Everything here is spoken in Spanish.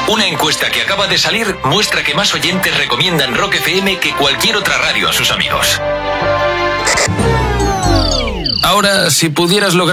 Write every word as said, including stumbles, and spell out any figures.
Una encuesta que acaba de salir muestra que más oyentes recomiendan Rock F M que cualquier otra radio a sus amigos. Ahora, si pudieras lograr